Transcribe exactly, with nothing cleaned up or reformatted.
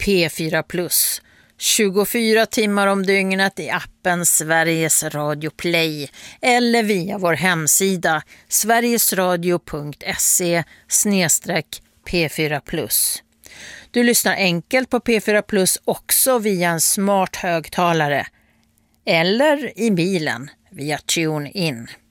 P fyra plus. tjugofyra timmar om dygnet i appen Sveriges Radio Play eller via vår hemsida sverigesradio punkt se snedstreck P fyra plus. Du lyssnar enkelt på P fyra plus också via en smart högtalare eller i bilen via TuneIn.